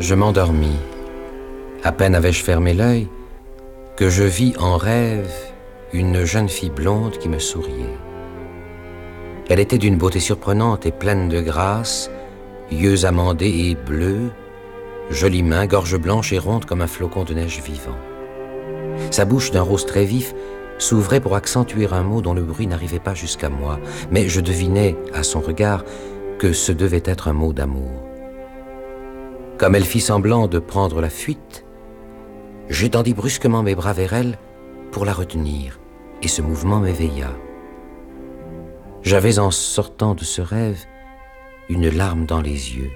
Je m'endormis. À peine avais-je fermé l'œil que je vis en rêve une jeune fille blonde qui me souriait. Elle était d'une beauté surprenante et pleine de grâce, yeux amandés et bleus, jolies mains, gorge blanche et ronde comme un flocon de neige vivant. Sa bouche d'un rose très vif s'ouvrait pour accentuer un mot dont le bruit n'arrivait pas jusqu'à moi, mais je devinais, à son regard, que ce devait être un mot d'amour. Comme elle fit semblant de prendre la fuite, j'étendis brusquement mes bras vers elle pour la retenir, et ce mouvement m'éveilla. J'avais, en sortant de ce rêve, une larme dans les yeux.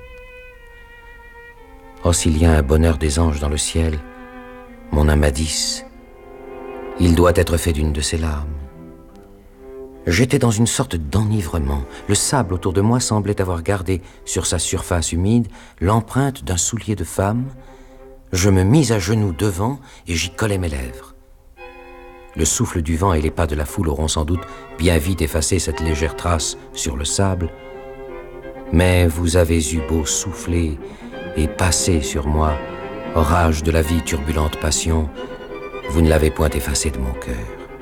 Oh, s'il y a un bonheur des anges dans le ciel, mon Amadis, il doit être fait d'une de ces larmes. J'étais dans une sorte d'enivrement. Le sable autour de moi semblait avoir gardé sur sa surface humide l'empreinte d'un soulier de femme. Je me mis à genoux devant et j'y collai mes lèvres. Le souffle du vent et les pas de la foule auront sans doute bien vite effacé cette légère trace sur le sable. Mais vous avez eu beau souffler et passer sur moi, orage de la vie, turbulente passion, vous ne l'avez point effacé de mon cœur.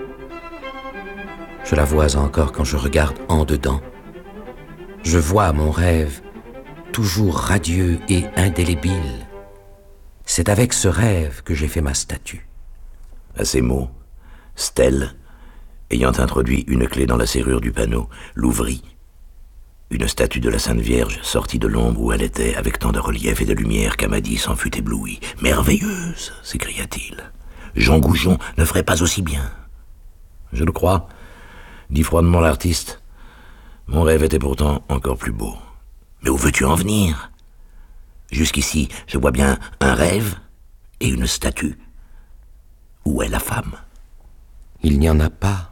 Je la vois encore quand je regarde en dedans. Je vois mon rêve, toujours radieux et indélébile. C'est avec ce rêve que j'ai fait ma statue. À ces mots, Stell, ayant introduit une clé dans la serrure du panneau, l'ouvrit. Une statue de la Sainte Vierge sortit de l'ombre où elle était, avec tant de relief et de lumière qu'Amadis s'en fut ébloui. « Merveilleuse !» s'écria-t-il. « Jean Goujon ne ferait pas aussi bien. »« Je le crois, » dit froidement l'artiste. « Mon rêve était pourtant encore plus beau. Mais où veux-tu en venir ? Jusqu'ici, je vois bien un rêve et une statue. Où est la femme ? » Il n'y en a pas.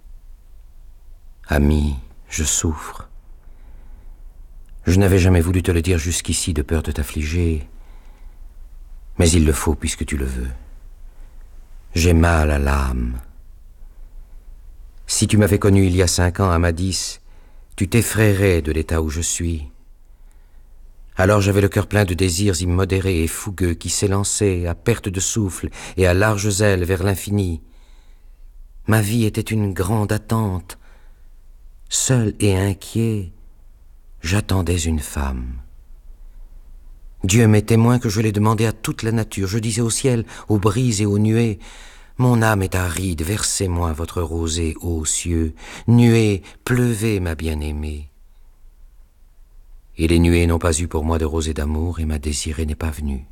Ami, je souffre. Je n'avais jamais voulu te le dire jusqu'ici de peur de t'affliger, mais il le faut puisque tu le veux. J'ai mal à l'âme. Si tu m'avais connu il y a 5 ans, Amadis, tu t'effraierais de l'état où je suis. Alors j'avais le cœur plein de désirs immodérés et fougueux qui s'élançaient à perte de souffle et à larges ailes vers l'infini. Ma vie était une grande attente. Seul et inquiet, j'attendais une femme. Dieu m'est témoin que je l'ai demandé à toute la nature. Je disais au ciel, aux brises et aux nuées, « Mon âme est aride, versez-moi votre rosée, ô cieux. Nuées, pleuvez, ma bien-aimée. » Et les nuées n'ont pas eu pour moi de rosée d'amour, et ma désirée n'est pas venue.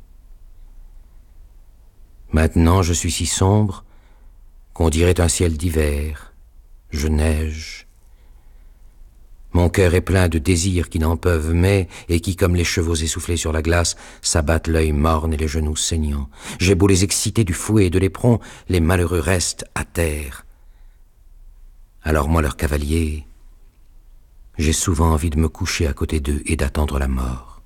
Maintenant je suis si sombre qu'on dirait un ciel d'hiver. Je neige. Mon cœur est plein de désirs qui n'en peuvent mais, et qui, comme les chevaux essoufflés sur la glace, s'abattent l'œil morne et les genoux saignants. J'ai beau les exciter du fouet et de l'éperon, les malheureux restent à terre. Alors moi, leur cavalier, j'ai souvent envie de me coucher à côté d'eux et d'attendre la mort.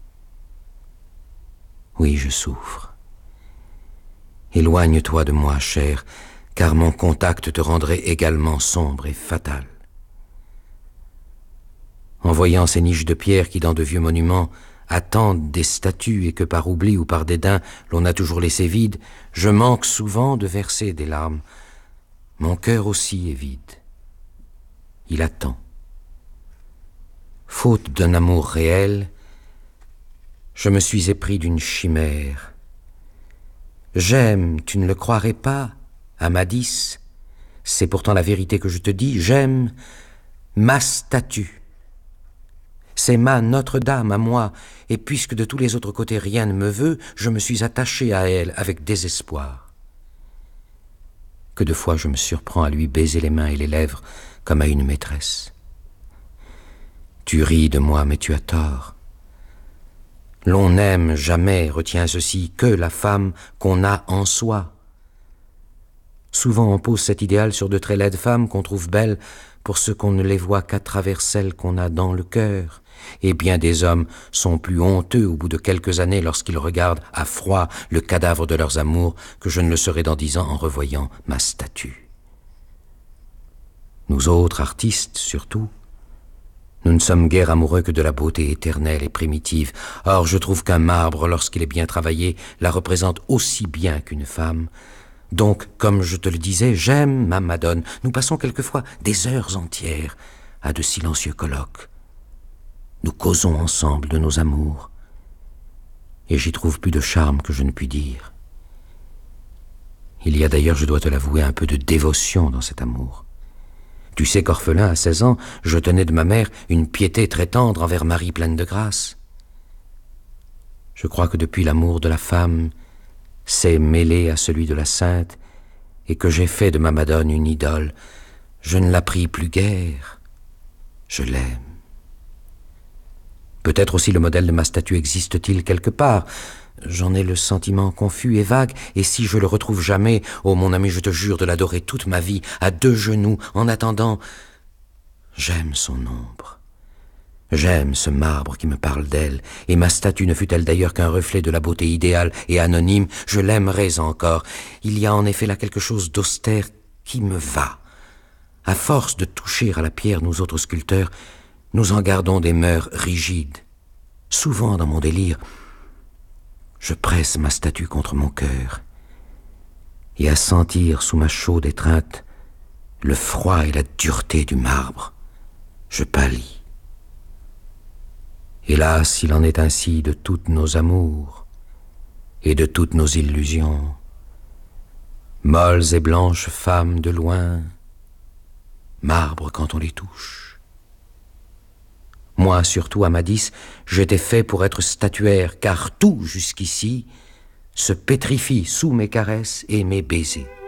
Oui, je souffre. Éloigne-toi de moi, cher, car mon contact te rendrait également sombre et fatal. En voyant ces niches de pierre qui, dans de vieux monuments, attendent des statues et que par oubli ou par dédain l'on a toujours laissé vides, je manque souvent de verser des larmes. Mon cœur aussi est vide. Il attend. Faute d'un amour réel, je me suis épris d'une chimère. J'aime, tu ne le croirais pas, Amadis, c'est pourtant la vérité que je te dis, j'aime ma statue. C'est ma Notre-Dame à moi, et puisque de tous les autres côtés rien ne me veut, je me suis attaché à elle avec désespoir. Que de fois je me surprends à lui baiser les mains et les lèvres comme à une maîtresse. Tu ris de moi, mais tu as tort. L'on n'aime jamais, retiens ceci, que la femme qu'on a en soi. Souvent on pose cet idéal sur de très laides femmes qu'on trouve belles pour ce qu'on ne les voit qu'à travers celles qu'on a dans le cœur. Et bien des hommes sont plus honteux au bout de quelques années lorsqu'ils regardent à froid le cadavre de leurs amours que je ne le serai dans 10 ans en revoyant ma statue. Nous autres artistes, surtout, Nous ne sommes guère amoureux que de la beauté éternelle et primitive. Or, je trouve qu'un marbre, lorsqu'il est bien travaillé, la représente aussi bien qu'une femme. Donc, comme je te le disais, j'aime ma Madone. Nous passons quelquefois des heures entières à de silencieux colloques. Nous causons ensemble de nos amours. Et j'y trouve plus de charme que je ne puis dire. Il y a d'ailleurs, je dois te l'avouer, un peu de dévotion dans cet amour. Tu sais qu'orphelin, à 16 ans, je tenais de ma mère une piété très tendre envers Marie pleine de grâce. Je crois que depuis l'amour de la femme s'est mêlé à celui de la sainte, et que j'ai fait de ma Madone une idole, je ne la prie plus guère, je l'aime. Peut-être aussi le modèle de ma statue existe-t-il quelque part. J'en ai le sentiment confus et vague, et si je le retrouve jamais, oh mon ami, je te jure de l'adorer toute ma vie, à 2 genoux, en attendant. J'aime son ombre. J'aime ce marbre qui me parle d'elle, et ma statue ne fut-elle d'ailleurs qu'un reflet de la beauté idéale et anonyme, je l'aimerais encore. Il y a en effet là quelque chose d'austère qui me va. À force de toucher à la pierre, nous autres sculpteurs, nous en gardons des mœurs rigides. Souvent, dans mon délire, je presse ma statue contre mon cœur, et à sentir sous ma chaude étreinte le froid et la dureté du marbre, je pâlis. Hélas, il en est ainsi de toutes nos amours et de toutes nos illusions. Molles et blanches femmes de loin, marbre quand on les touche. Moi, surtout, Amadis, j'étais fait pour être statuaire, car tout, jusqu'ici, se pétrifie sous mes caresses et mes baisers.